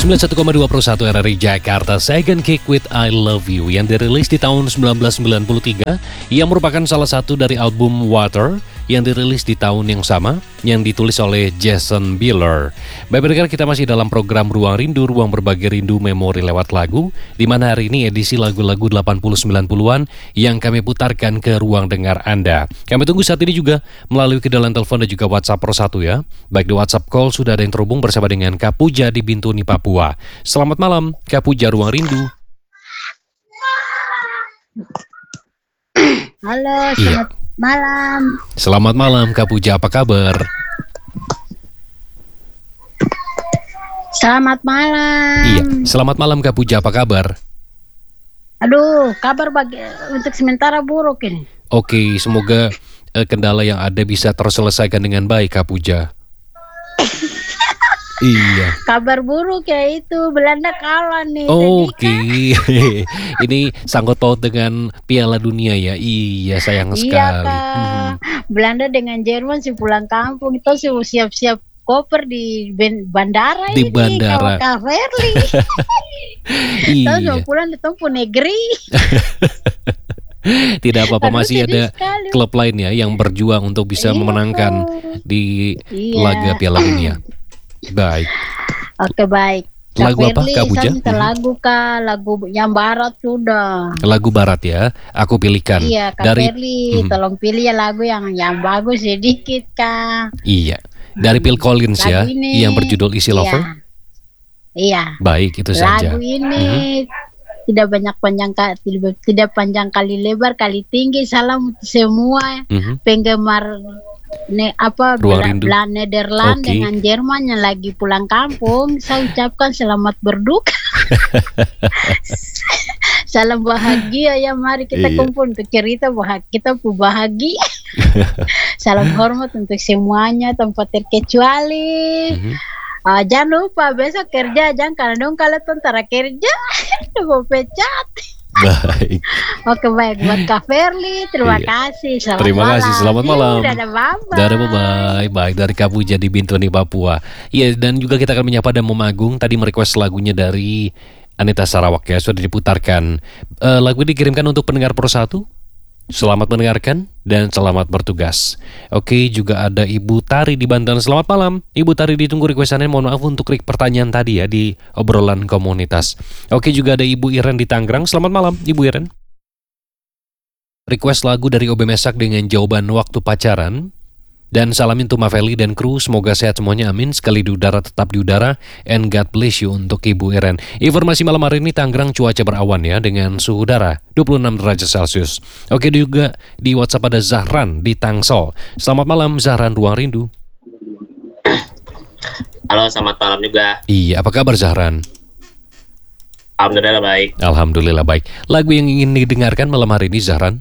91,2 Pro 1 RRI Jakarta, Second Kick with I Love You yang dirilis di tahun 1993, yang merupakan salah satu dari album Water yang dirilis di tahun yang sama, yang ditulis oleh Jason Bieler. Baik pendengar, kita masih dalam program Ruang Rindu, ruang berbagi rindu memori lewat lagu, di mana hari ini edisi lagu-lagu 80-90-an yang kami putarkan ke ruang dengar Anda. Kami tunggu saat ini juga melalui kedalan telepon dan juga WhatsApp Pro 1 ya. Baik di WhatsApp call sudah ada yang terhubung bersama dengan Kak Puja di Bintuni, Papua. Selamat malam, Kak Puja, Ruang Rindu. Halo, selamat malam. Selamat malam, Kak Puja, apa kabar? Selamat malam. Iya, selamat malam Kak Puja, apa kabar? Aduh, kabar untuk sementara buruk ini. Oke, semoga kendala yang ada bisa terselesaikan dengan baik Kak Puja. Iya. Kabar buruk ya itu, Belanda kalah nih. Oke. Ini sangkut paut dengan Piala Dunia ya. Iya, sayang sekali. Iya Kak. Belanda dengan Jerman sih pulang kampung, itu sih siap-siap koper di bandara di ini. Bandara. Kak Verly. Iya. Tahu pulang di tempat negeri. Tidak apa-apa, masih ada sekali. klub lain ya yang berjuang untuk bisa memenangkan di laga Piala Dunia. Baik. Oke, baik. Lagu apa Kak Puja? Lagu Kak, lagu yang barat sudah. Lagu barat ya, aku pilihkan. Iya Kak Verly, tolong pilih ya lagu yang bagus sedikit Kak. Iya, dari Phil Collins ya, yang berjudul Easy Lover. Iya. Baik, itu saja. Lagu ini tidak panjang kali lebar kali tinggi. Salam untuk semua penggemar Nederland dengan Jerman yang lagi pulang kampung. Saya ucapkan selamat berduka. Salam bahagia ya, mari kita kumpul untuk cerita kita bahagia. Salam hormat untuk semuanya tanpa terkecuali. Jangan lupa besok kerja, jangan karena dong kalau tentara kerja mau pecat. Baik. Oke, baik buat Kak Verly, terima kasih. Terima kasih, selamat malam. Dadah, bye. Baik, dari Kak Puja di Bintuni, Papua. Iya, dan juga kita akan menyapa dan memagung. Tadi merequest lagunya dari Anita Sarawak ya, sudah diputarkan. Lagu dikirimkan untuk pendengar Pro 1. Selamat mendengarkan dan selamat bertugas. Oke, juga ada Ibu Tari di Banten. Selamat malam, Ibu Tari, ditunggu requestannya. Mohon maaf untuk pertanyaan tadi ya di obrolan komunitas. Oke, juga ada Ibu Iren di Tangerang. Selamat malam, Ibu Iren. Request lagu dari OB Mesak dengan jawaban waktu pacaran. Dan salamin untuk Maveli dan kru, semoga sehat semuanya, amin. Sekali di udara tetap di udara, and God bless you untuk Ibu Iren. Informasi malam hari ini, Tangerang cuaca berawan ya, dengan suhu udara 26 derajat Celcius. Oke, juga di WhatsApp ada Zahran di Tangsel. Selamat malam Zahran, Ruang Rindu. Halo, selamat malam juga. Iya, apa kabar Zahran? Alhamdulillah baik. Alhamdulillah baik. Lagu yang ingin didengarkan malam hari ini Zahran?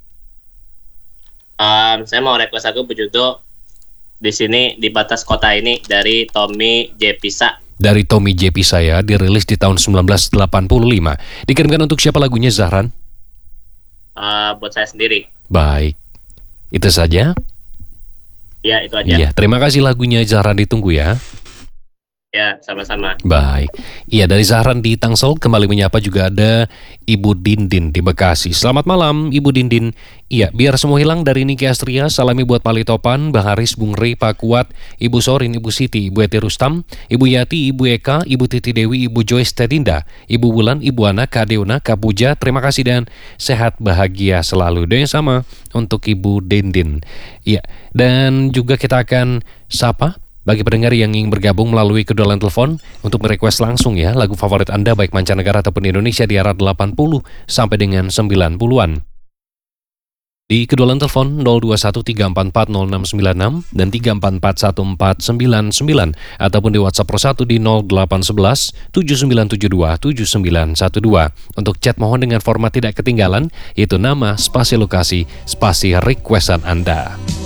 Saya mau request lagu berjudul Di Sini di Batas Kota Ini dari Tommy J. Pisa. Dari Tommy J. Pisa ya, dirilis di tahun 1985. Dikirimkan untuk siapa lagunya Zahran? Buat saya sendiri. Baik, itu saja? Ya, itu aja. Iya, terima kasih lagunya Zahran, ditunggu ya. Ya, sama-sama. Baik. Iya, dari Zahran di Tangsel kembali menyapa juga ada Ibu Dindin di Bekasi. Selamat malam Ibu Dindin. Iya, biar semua hilang dari Niki Astria. Salami buat Palitopan, Bang Haris, Bung Rey, Pak Kuat, Ibu Sorin, Ibu Siti, Ibu Eti Rustam, Ibu Yati, Ibu Eka, Ibu Titi Dewi, Ibu Joyce Tedinda, Ibu Wulan, Ibu Ana, Kak Deuna, Kak Puja. Terima kasih dan sehat bahagia selalu. Dan yang sama untuk Ibu Dindin. Iya, dan juga kita akan sapa bagi pendengar yang ingin bergabung melalui kedulan telepon untuk merequest langsung ya lagu favorit Anda baik mancanegara ataupun Indonesia di era 80 sampai dengan 90-an. Di kedulan telepon 0213440696 dan 3441499 ataupun di WhatsApp Pro 1 di 0811 7972 7912. Untuk chat mohon dengan format tidak ketinggalan, yaitu nama, spasi lokasi, spasi requestan Anda.